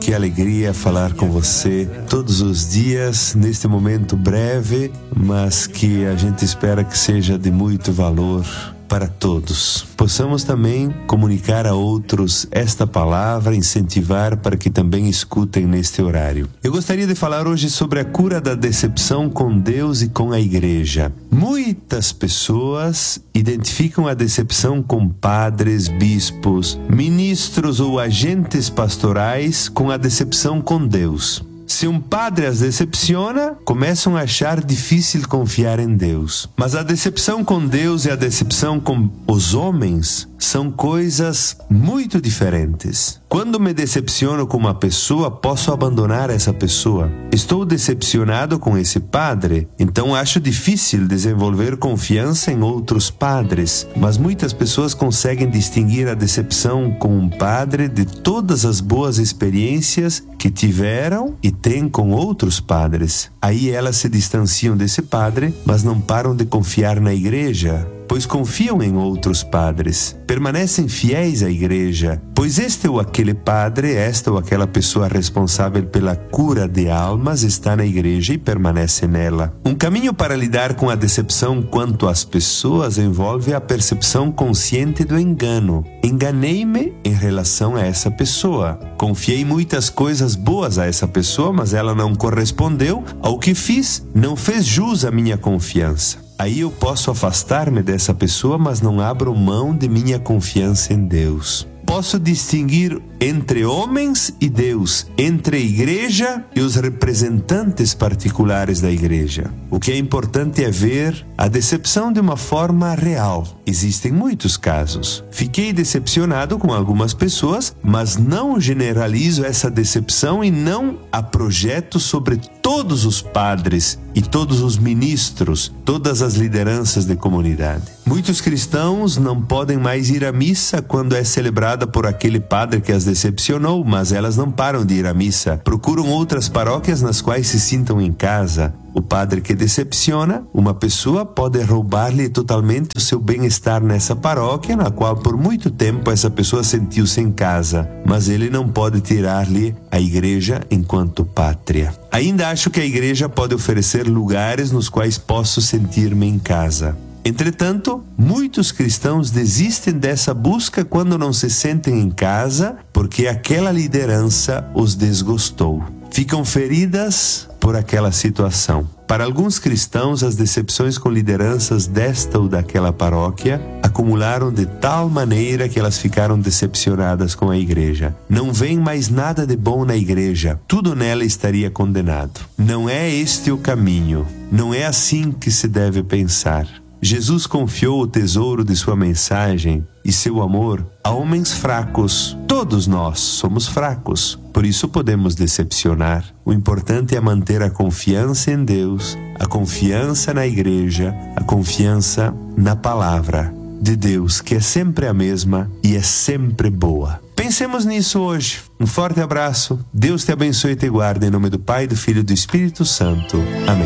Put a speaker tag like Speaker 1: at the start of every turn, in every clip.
Speaker 1: que alegria falar com você todos os dias, neste momento breve, mas que a gente espera que seja de muito valor para todos. Possamos também comunicar a outros esta palavra, incentivar para que também escutem neste horário. Eu gostaria de falar hoje sobre a cura da decepção com Deus e com a igreja. Muitas pessoas identificam a decepção com padres, bispos, ministros ou agentes pastorais com a decepção com Deus. Se um padre as decepciona, começam a achar difícil confiar em Deus. Mas a decepção com Deus e a decepção com os homens são coisas muito diferentes. Quando me decepciono com uma pessoa, posso abandonar essa pessoa. Estou decepcionado com esse padre, então acho difícil desenvolver confiança em outros padres. Mas muitas pessoas conseguem distinguir a decepção com um padre de todas as boas experiências que tiveram e têm com outros padres. Aí elas se distanciam desse padre, mas não param de confiar na igreja, pois confiam em outros padres, permanecem fiéis à igreja, pois este ou aquele padre, esta ou aquela pessoa responsável pela cura de almas está na igreja e permanece nela. Um caminho para lidar com a decepção quanto às pessoas envolve a percepção consciente do engano. Enganei-me em relação a essa pessoa. Confiei muitas coisas boas a essa pessoa, mas ela não correspondeu ao que fiz, não fez jus à minha confiança. Aí eu posso afastar-me dessa pessoa, mas não abro mão de minha confiança em Deus. Posso distinguir entre homens e Deus, entre a igreja e os representantes particulares da igreja. O que é importante é ver a decepção de uma forma real. Existem muitos casos. Fiquei decepcionado com algumas pessoas, mas não generalizo essa decepção e não a projeto sobre todos os padres e todos os ministros, todas as lideranças de comunidade. Muitos cristãos não podem mais ir à missa quando é celebrada por aquele padre que as decepcionou, mas elas não param de ir à missa. Procuram outras paróquias nas quais se sintam em casa. O padre que decepciona uma pessoa pode roubar-lhe totalmente o seu bem-estar nessa paróquia, na qual por muito tempo essa pessoa sentiu-se em casa, mas ele não pode tirar-lhe a igreja enquanto pátria. Ainda acho que a igreja pode oferecer lugares nos quais posso sentir-me em casa. Entretanto, muitos cristãos desistem dessa busca quando não se sentem em casa, porque aquela liderança os desgostou. Ficam feridas por aquela situação. Para alguns cristãos, as decepções com lideranças desta ou daquela paróquia acumularam de tal maneira que elas ficaram decepcionadas com a igreja. Não vem mais nada de bom na igreja, tudo nela estaria condenado. Não é este o caminho, não é assim que se deve pensar. Jesus confiou o tesouro de sua mensagem e seu amor a homens fracos. Todos nós somos fracos, por isso podemos decepcionar. O importante é manter a confiança em Deus, a confiança na igreja, a confiança na palavra de Deus, que é sempre a mesma e é sempre boa. Pensemos nisso hoje. Um forte abraço. Deus te abençoe e te guarde. Em nome do Pai, do Filho e do Espírito Santo. Amém.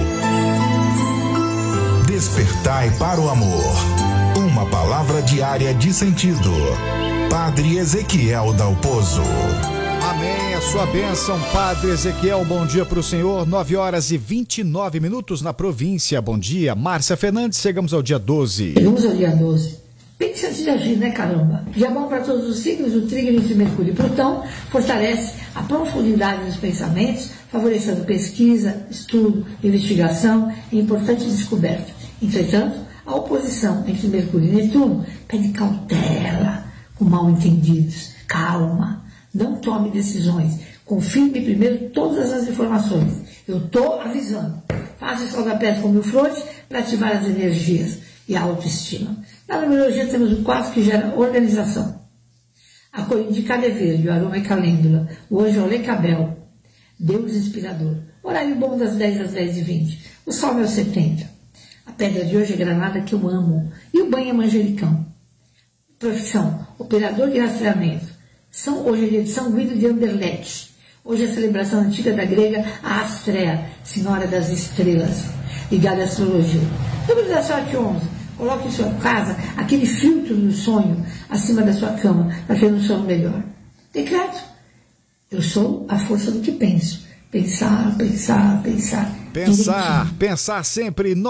Speaker 2: Despertai para o amor. Uma palavra diária de sentido. Padre Ezequiel Dalpozo.
Speaker 3: Amém, a sua bênção, Padre Ezequiel. Bom dia para o senhor. 9h29 na província. Bom dia, Márcia Fernandes. Chegamos ao dia 12.
Speaker 4: Chegamos ao dia 12. Pense antes de agir, né, caramba? Dia bom para todos os signos, o trígono entre Mercúrio e Plutão fortalece a profundidade dos pensamentos, favorecendo pesquisa, estudo, investigação e importante descoberta. Entretanto, a oposição entre Mercúrio e Netuno pede cautela, com mal-entendidos. Calma, não tome decisões. Confirme primeiro todas as informações. Eu estou avisando. Faça escaldapés com 1000 flores para ativar as energias e a autoestima. Na numerologia temos o 4 que gera organização. A cor indicada é verde, o aroma é calêndula, o anjo é o lecabel, Deus inspirador. Horário bom das 10 às 10h20. O salmo é o 70. A pedra de hoje é granada que eu amo e o banho é manjericão. Profissão, operador de rastreamento. Hoje é dia de São Guido de Anderlecht. Hoje é a celebração antiga da grega a Astrea, Senhora das Estrelas, ligada à astrologia. Número da sorte 11. Coloque em sua casa aquele filtro do sonho acima da sua cama para ter um sono melhor. Decreto. Eu sou a força do que penso. Pensar, pensar, pensar.
Speaker 3: Pensar sempre.